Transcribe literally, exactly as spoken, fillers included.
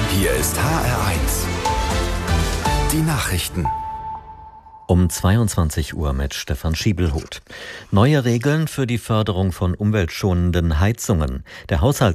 Hier ist H R eins. Die Nachrichten. Um zweiundzwanzig Uhr mit Stefan Schiebelhuth. Neue Regeln für die Förderung von umweltschonenden Heizungen. Der Haushalt